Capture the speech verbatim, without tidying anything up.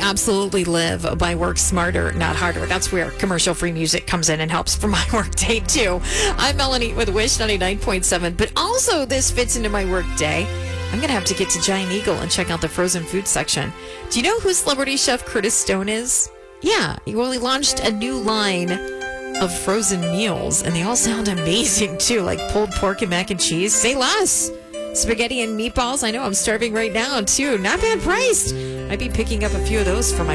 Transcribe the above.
absolutely live by work smarter, not harder. That's where commercial-free music comes in and helps for my work day, too. I'm Melanie with Wish ninety-nine point seven, but also this fits into my work day. I'm going to have to get to Giant Eagle and check out the frozen food section. Do you know who celebrity chef Curtis Stone is? Yeah, well, he launched a new line of frozen meals, and they all sound amazing, too, like pulled pork and mac and cheese. Say less. Spaghetti and meatballs. I know I'm starving right now, too. Not bad priced. I'd be picking up a few of those for my